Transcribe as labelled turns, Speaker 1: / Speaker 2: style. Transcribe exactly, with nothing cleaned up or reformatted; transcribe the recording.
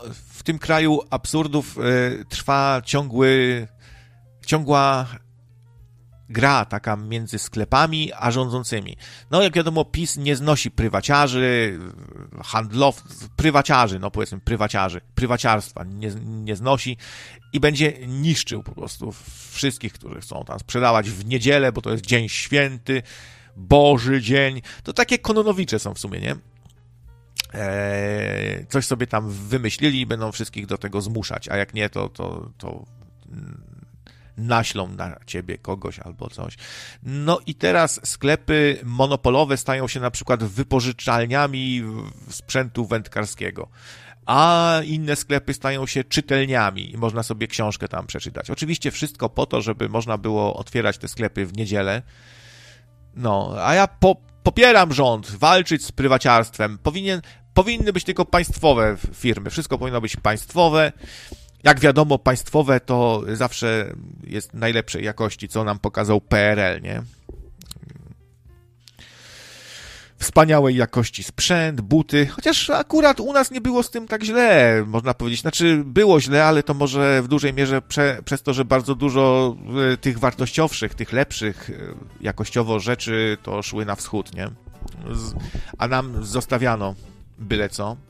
Speaker 1: w tym kraju absurdów y, trwa ciągły, ciągła gra taka między sklepami a rządzącymi. No jak wiadomo, PiS nie znosi prywaciarzy, handlowców, prywaciarzy, no powiedzmy prywaciarzy, prywaciarstwa nie, nie znosi i będzie niszczył po prostu wszystkich, którzy chcą tam sprzedawać w niedzielę, bo to jest dzień święty, Boży dzień. To takie kononowicze są w sumie, nie? Eee, coś sobie tam wymyślili i będą wszystkich do tego zmuszać, a jak nie, to, to, to naślą na ciebie kogoś albo coś. No i teraz sklepy monopolowe stają się na przykład wypożyczalniami sprzętu wędkarskiego, a inne sklepy stają się czytelniami i można sobie książkę tam przeczytać. Oczywiście wszystko po to, żeby można było otwierać te sklepy w niedzielę. No, a ja po, popieram rząd, walczyć z prywaciarstwem. Powinien, powinny być tylko państwowe firmy. Wszystko powinno być państwowe. Jak wiadomo, państwowe to zawsze jest najlepszej jakości, co nam pokazał P R L, nie? Wspaniałej jakości sprzęt, buty, chociaż akurat u nas nie było z tym tak źle, można powiedzieć. Znaczy, było źle, ale to może w dużej mierze prze, przez to, że bardzo dużo y, tych wartościowszych, tych lepszych y, jakościowo rzeczy to szły na wschód, nie? Z, a nam zostawiano byle co.